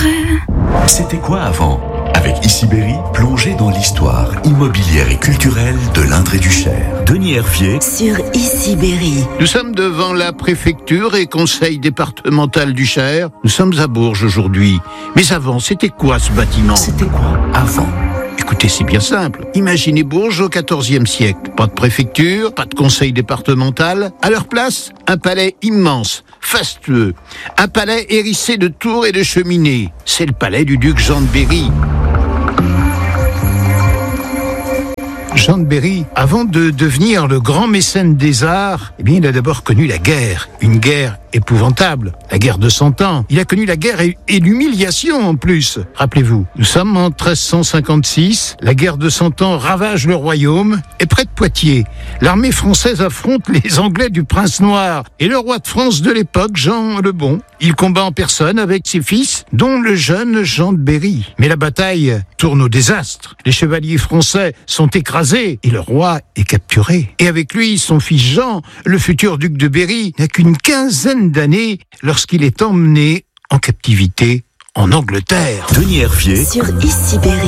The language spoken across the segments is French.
C'était quoi avant ? Avec Issy-Berry, plongez dans l'histoire immobilière et culturelle de l'Indre et du Cher. Denis Hervier sur Issy-Berry. Nous sommes devant la préfecture et conseil départemental du Cher. Nous sommes à Bourges aujourd'hui. Mais avant, c'était quoi ce bâtiment ? C'était quoi avant ? Écoutez, c'est bien simple. Imaginez Bourges au XIVe siècle. Pas de préfecture, pas de conseil départemental. À leur place, un palais immense, fastueux. Un palais hérissé de tours et de cheminées. C'est le palais du duc Jean de Berry. Jean de Berry, avant de devenir le grand mécène des arts, il a d'abord connu la guerre. Une guerre épouvantable, la guerre de 100 ans. Il a connu la guerre et l'humiliation en plus. Rappelez-vous, nous sommes en 1356, la guerre de 100 ans ravage le royaume, et près de Poitiers, l'armée française affronte les Anglais du Prince Noir et le roi de France de l'époque, Jean le Bon. Il combat en personne avec ses fils, dont le jeune Jean de Berry. Mais la bataille tourne au désastre. Les chevaliers français sont écrasés et le roi est capturé. Et avec lui, son fils Jean, le futur duc de Berry, n'a qu'une quinzaine d'années lorsqu'il est emmené en captivité en Angleterre. Denis Hervier sur Issy-Berry.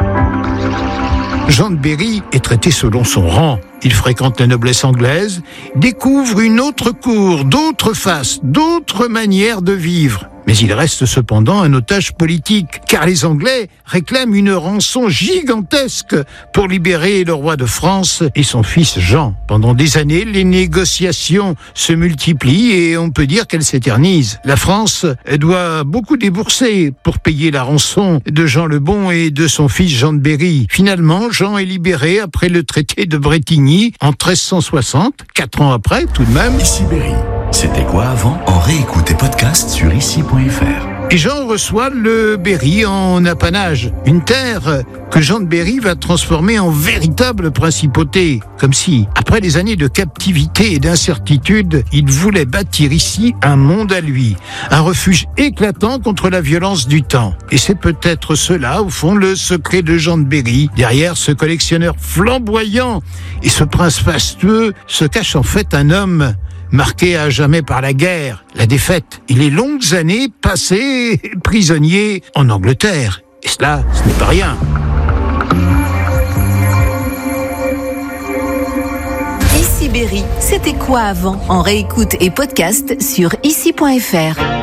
Jean de Berry est traité selon son rang. Il fréquente la noblesse anglaise, découvre une autre cour, d'autres faces, d'autres manières de vivre. Mais il reste cependant un otage politique, car les Anglais réclament une rançon gigantesque pour libérer le roi de France et son fils Jean. Pendant des années, les négociations se multiplient et on peut dire qu'elles s'éternisent. La France doit beaucoup débourser pour payer la rançon de Jean le Bon et de son fils Jean de Berry. Finalement, Jean est libéré après le traité de Bretigny en 1360, 4 ans après tout de même. Issy-Berry. C'était quoi avant ? En réécoute et podcast sur issy.fr. Et Jean reçoit le Berry en apanage, une terre que Jean de Berry va transformer en véritable principauté. Comme si, après des années de captivité et d'incertitude, il voulait bâtir ici un monde à lui, un refuge éclatant contre la violence du temps. Et c'est peut-être cela, au fond, le secret de Jean de Berry. Derrière ce collectionneur flamboyant et ce prince fastueux se cache en fait un homme marqué à jamais par la guerre, la défaite et les longues années passées prisonnier en Angleterre. Et cela, ce n'est pas rien. Issy-Berry, c'était quoi avant ? En réécoute et podcast sur Issy.fr.